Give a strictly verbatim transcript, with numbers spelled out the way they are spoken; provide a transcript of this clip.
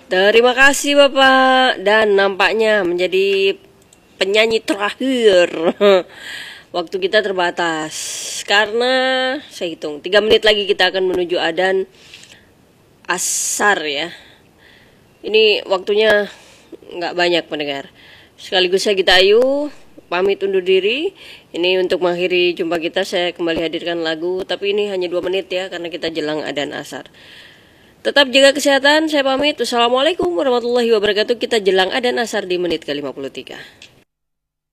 Terima kasih Bapak, dan nampaknya menjadi penyanyi terakhir. Waktu kita terbatas karena saya hitung tiga menit lagi kita akan menuju adzan asar ya. Ini waktunya nggak banyak pendengar. Sekaligus saya Gita Ayu pamit undur diri. Ini untuk mengakhiri jumpa kita, saya kembali hadirkan lagu, tapi ini hanya dua menit ya karena kita jelang adzan asar. Tetap jaga kesehatan, saya pamit. Wassalamualaikum warahmatullahi wabarakatuh. Kita jelang adzan asar di menit ke lima puluh tiga.